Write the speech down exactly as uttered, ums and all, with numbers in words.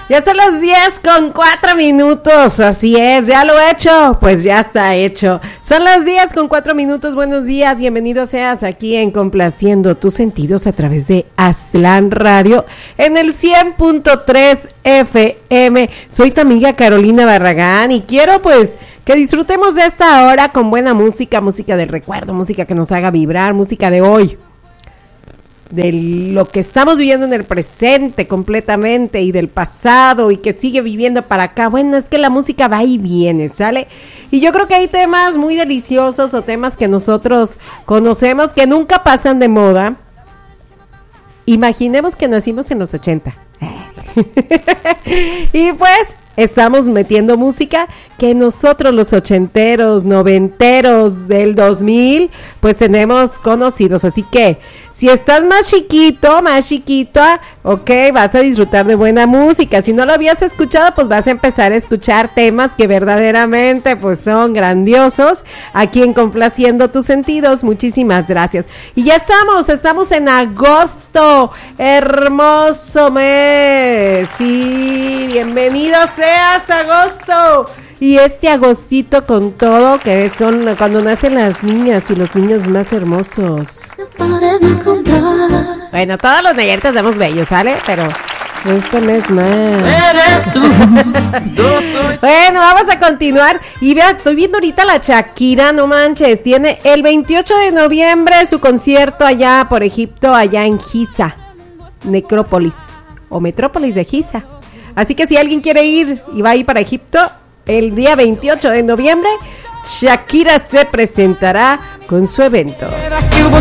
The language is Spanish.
Ya son las diez con cuatro minutos, así es, ya lo he hecho, pues ya está hecho. Son las diez con cuatro minutos, buenos días, bienvenido seas aquí en Complaciendo tus Sentidos a través de Aztlán Radio en el cien punto tres F M. Soy tu amiga Carolina Barragán y quiero pues que disfrutemos de esta hora con buena música, música del recuerdo, música que nos haga vibrar, música de hoy, de lo que estamos viviendo en el presente completamente y del pasado y que sigue viviendo para acá. Bueno, es que la música va y viene, ¿sale? Y yo creo que hay temas muy deliciosos o temas que nosotros conocemos que nunca pasan de moda. Imaginemos que nacimos en los ochenta. Y pues estamos metiendo música que nosotros los ochenteros, noventeros del dos mil, pues tenemos conocidos. Así que si estás más chiquito, más chiquita, ok, vas a disfrutar de buena música. Si no lo habías escuchado, pues vas a empezar a escuchar temas que verdaderamente pues son grandiosos aquí en Complaciendo tus Sentidos. Muchísimas gracias. Y ya estamos, estamos en agosto, hermoso mes. Sí, bienvenido seas agosto. Y este agostito con todo, que son cuando nacen las niñas y los niños más hermosos. Bueno, todos los nayaritas somos bellos, ¿sale? Pero este mes más. Eres tú. Bueno, vamos a continuar. Y vea, estoy viendo ahorita la Shakira, no manches. Tiene el veintiocho de noviembre su concierto allá por Egipto, allá en Giza, Necrópolis o Metrópolis de Giza. Así que si alguien quiere ir y va a ir para Egipto, el día veintiocho de noviembre, Shakira se presentará con su evento.